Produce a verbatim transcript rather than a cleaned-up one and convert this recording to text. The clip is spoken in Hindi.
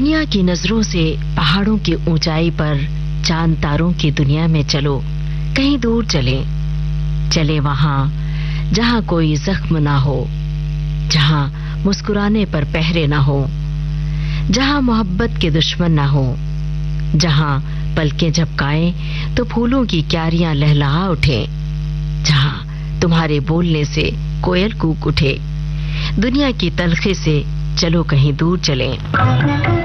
दुनिया की नजरों से पहाड़ों की ऊंचाई पर चांद तारों की दुनिया में चलो, कहीं दूर चले चले वहां जहां कोई जख्म ना हो, जहां मुस्कुराने पर पहरे ना हो, जहां मोहब्बत के दुश्मन ना हो, जहां पलकें झपकाएं तो फूलों की क्यारियां लहलहा उठे, जहां तुम्हारे बोलने से कोयल कूक उठे। दुनिया की तलखी से चलो कहीं दूर चलें।